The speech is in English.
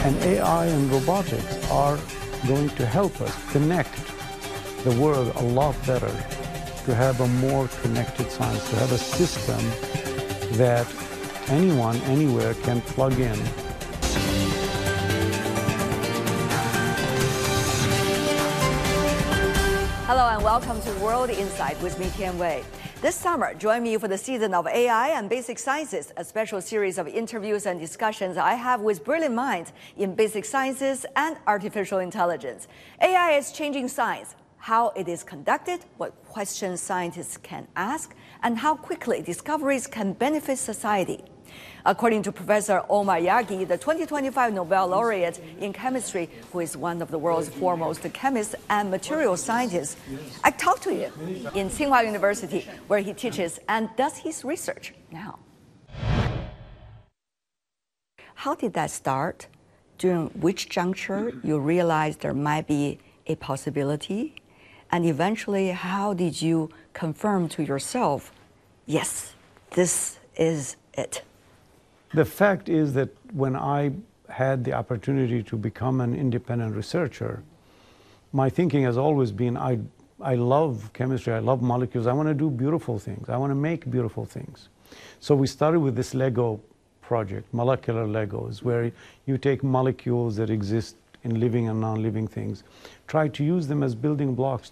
And AI and robotics are going to help us connect the world a lot better, to have a more connected science, to have a system that anyone, anywhere can plug in. Hello and welcome to World Insight with me, Tian Wei. This summer, join me for the season of AI and Basic Sciences, a special series of interviews and discussions I have with brilliant minds in basic sciences and artificial intelligence. AI is changing science, how it is conducted, what questions scientists can ask, and how quickly discoveries can benefit society. According to Professor Omar Yaghi, the 2025 Nobel laureate in chemistry, who is one of the world's foremost chemists and material scientists, I talked to him in Tsinghua University, where he teaches and does his research now. How did that start? During which juncture you realized there might be a possibility? And eventually, how did you confirm to yourself, yes, this is it? The fact is that when I had the opportunity to become an independent researcher, my thinking has always been, I love chemistry, I love molecules, I want to do beautiful things, I want to make beautiful things. So we started with this Lego project, molecular Legos, where you take molecules that exist in living and non-living things, try to use them as building blocks